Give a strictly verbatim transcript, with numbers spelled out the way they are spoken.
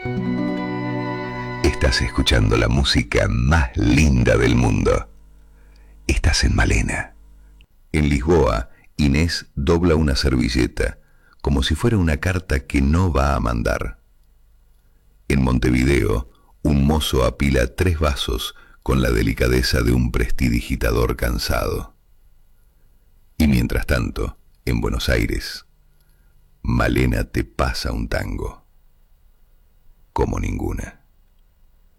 Estás escuchando la música más linda del mundo. Estás en Malena. En Lisboa, Inés dobla una servilleta, como si fuera una carta que no va a mandar. En Montevideo, un mozo apila tres vasos con la delicadeza de un prestidigitador cansado. Y mientras tanto, en Buenos Aires, Malena te pasa un tango como ninguna.